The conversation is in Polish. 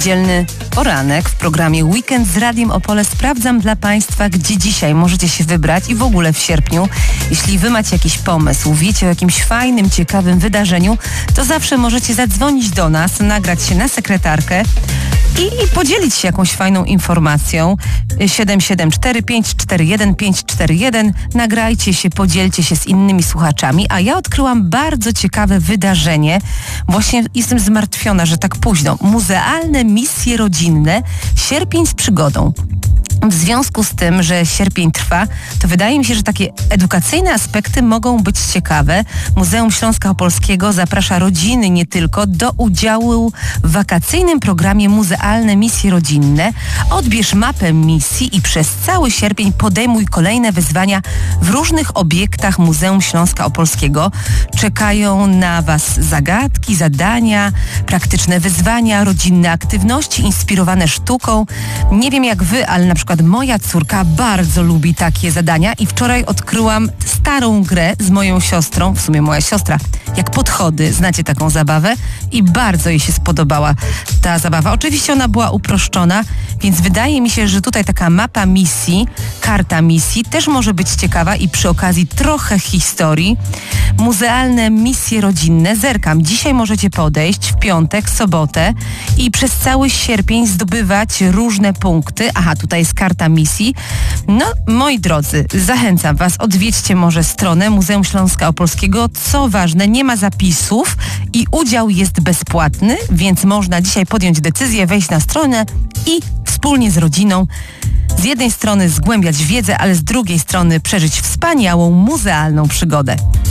niedzielny poranek w programie Weekend z Radiem Opole sprawdzam dla Państwa, gdzie dzisiaj możecie się wybrać i w ogóle w sierpniu. Jeśli Wy macie jakiś pomysł, wiecie o jakimś fajnym, ciekawym wydarzeniu, to zawsze możecie zadzwonić do nas, nagrać się na sekretarkę i podzielić się jakąś fajną informacją. 774 541 541. Nagrajcie się, podzielcie się z innymi słuchaczami. A ja odkryłam bardzo ciekawe wydarzenie. Właśnie jestem zmartwiona, że tak późno. Muzealne misje rodzinne. Sierpień z przygodą. W związku z tym, że sierpień trwa, to wydaje mi się, że takie edukacyjne aspekty mogą być ciekawe. Muzeum Śląska Opolskiego zaprasza rodziny nie tylko do udziału w wakacyjnym programie Muzealne Misje Rodzinne. Odbierz mapę misji i przez cały sierpień podejmuj kolejne wyzwania w różnych obiektach Muzeum Śląska Opolskiego. Czekają na Was zagadki, zadania, praktyczne wyzwania, rodzinne aktywności inspirowane sztuką. Nie wiem jak Wy, ale na przykład moja córka bardzo lubi takie zadania i wczoraj odkryłam starą grę z moją siostrą, w sumie moja siostra, jak podchody, znacie taką zabawę i bardzo jej się spodobała ta zabawa. Oczywiście ona była uproszczona, więc wydaje mi się, że tutaj taka mapa misji, karta misji też może być ciekawa i przy okazji trochę historii. Muzealne misje rodzinne, zerkam, dzisiaj możecie podejść w piątek, sobotę i przez cały sierpień zdobywać różne punkty. Aha, tutaj jest karta misji. No, moi drodzy, zachęcam Was, odwiedźcie może stronę Muzeum Śląska Opolskiego. Co ważne, nie ma zapisów i udział jest bezpłatny, więc można dzisiaj podjąć decyzję, wejść na stronę i wspólnie z rodziną z jednej strony zgłębiać wiedzę, ale z drugiej strony przeżyć wspaniałą muzealną przygodę.